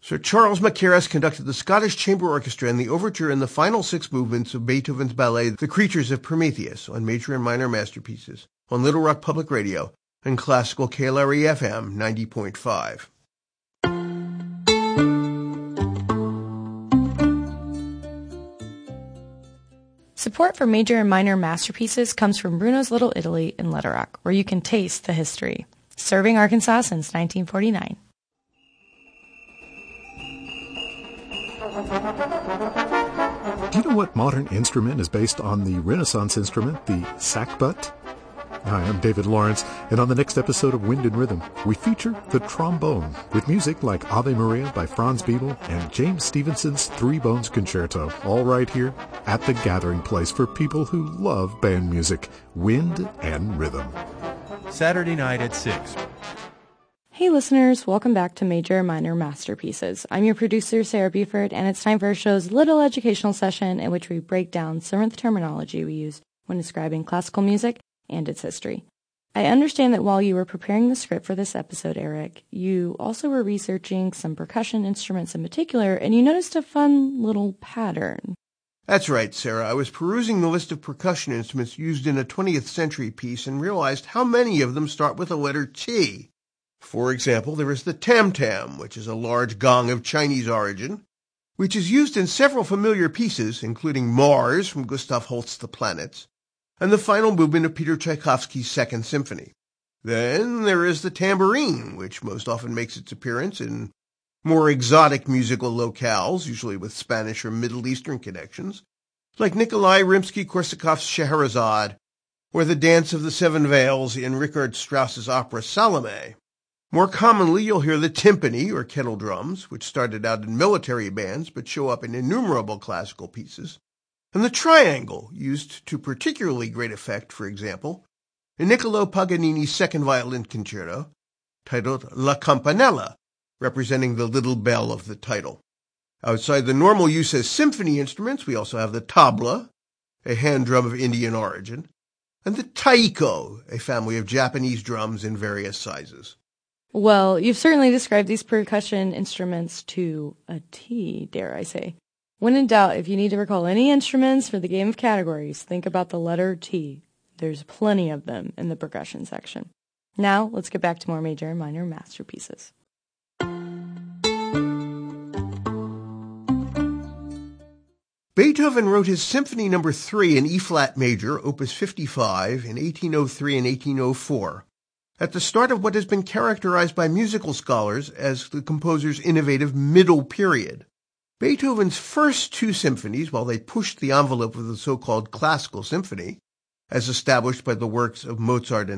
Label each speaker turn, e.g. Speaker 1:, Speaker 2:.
Speaker 1: Sir Charles Mackerras conducted the Scottish Chamber Orchestra in the overture and the final 6 movements of Beethoven's ballet The Creatures of Prometheus on Major and Minor Masterpieces on Little Rock Public Radio and Classical KLRE FM 90.5.
Speaker 2: Support for Major and Minor Masterpieces comes from Bruno's Little Italy in Little Rock, where you can taste the history. Serving Arkansas since 1949.
Speaker 3: Do you know what modern instrument is based on the Renaissance instrument, the sackbut? Hi, I'm David Lawrence, and on the next episode of Wind and Rhythm, we feature the trombone, with music like Ave Maria by Franz Biebel and James Stevenson's Three Bones Concerto, all right here at the gathering place for people who love band music, Wind and Rhythm.
Speaker 4: Saturday night at 6.
Speaker 2: Hey listeners, welcome back to Major and Minor Masterpieces. I'm your producer, Sarah Buford, and it's time for our show's little educational session in which we break down some of the terminology we use when describing classical music and its history. I understand that while you were preparing the script for this episode, Eric, you also were researching some percussion instruments in particular, and you noticed a fun little pattern.
Speaker 1: That's right, Sarah. I was perusing the list of percussion instruments used in a 20th century piece and realized how many of them start with the letter T. For example, there is the tam-tam, which is a large gong of Chinese origin, which is used in several familiar pieces, including Mars from Gustav Holst's The Planets, and the final movement of Peter Tchaikovsky's Second Symphony. Then there is the tambourine, which most often makes its appearance in more exotic musical locales, usually with Spanish or Middle Eastern connections, like Nikolai Rimsky-Korsakov's Scheherazade, or the Dance of the Seven Veils in Richard Strauss's opera Salome. More commonly, you'll hear the timpani, or kettle drums, which started out in military bands but show up in innumerable classical pieces, and the triangle, used to particularly great effect, for example, in Niccolò Paganini's Second Violin Concerto, titled La Campanella, representing the little bell of the title. Outside the normal use as symphony instruments, we also have the tabla, a hand drum of Indian origin, and the taiko, a family of Japanese drums in various sizes.
Speaker 2: Well, you've certainly described these percussion instruments to a T, dare I say. When in doubt, if you need to recall any instruments for the game of categories, think about the letter T. There's plenty of them in the percussion section. Now, let's get back to more Major and Minor Masterpieces.
Speaker 1: Beethoven wrote his Symphony No. 3 in E-flat major, Opus 55, in 1803 and 1804. At the start of what has been characterized by musical scholars as the composer's innovative middle period. Beethoven's first 2 symphonies, while they pushed the envelope of the so-called classical symphony, as established by the works of Mozart and